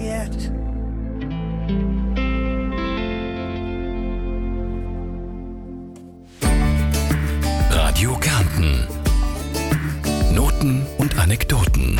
yet. Radio Kärnten. Noten und Anekdoten.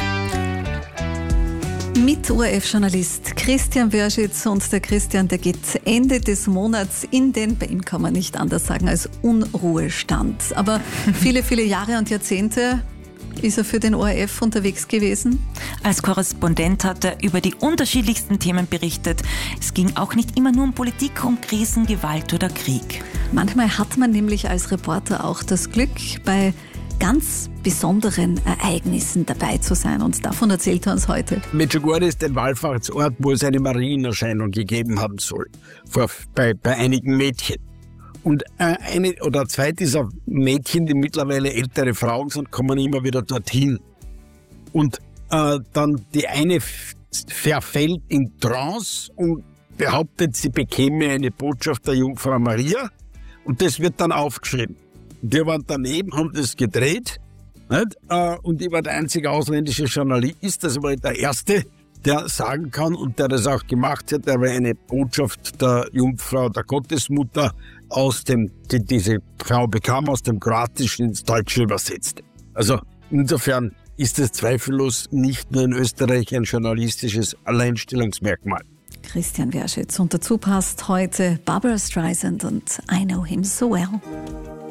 Mit ORF-Journalist Christian Wörschitz, und der Christian, der geht Ende des Monats in den, bei ihm kann man nicht anders sagen als Unruhestand. Aber viele, viele Jahre und Jahrzehnte ist er für den ORF unterwegs gewesen. Als Korrespondent hat er über die unterschiedlichsten Themen berichtet. Es ging auch nicht immer nur um Politik, um Krisen, Gewalt oder Krieg. Manchmal hat man nämlich als Reporter auch das Glück, bei ganz besonderen Ereignissen dabei zu sein, und davon erzählt er uns heute. Medjugorje ist ein Wallfahrtsort, wo es eine Marienerscheinung gegeben haben soll, bei einigen Mädchen. Und eine oder zwei dieser Mädchen, die mittlerweile ältere Frauen sind, kommen immer wieder dorthin. Und dann die eine verfällt in Trance und behauptet, sie bekäme eine Botschaft der Jungfrau Maria, und das wird dann aufgeschrieben. Wir waren daneben, haben das gedreht, nicht? Und ich war der einzige ausländische Journalist, das war der erste, der sagen kann und der das auch gemacht hat, der war eine Botschaft der Jungfrau, der Gottesmutter, die diese Frau bekam, aus dem Kroatischen ins Deutsche übersetzt. Also insofern ist es zweifellos nicht nur in Österreich ein journalistisches Alleinstellungsmerkmal. Christian Wörschitz, und dazu passt heute Barbra Streisand und I Know Him So Well.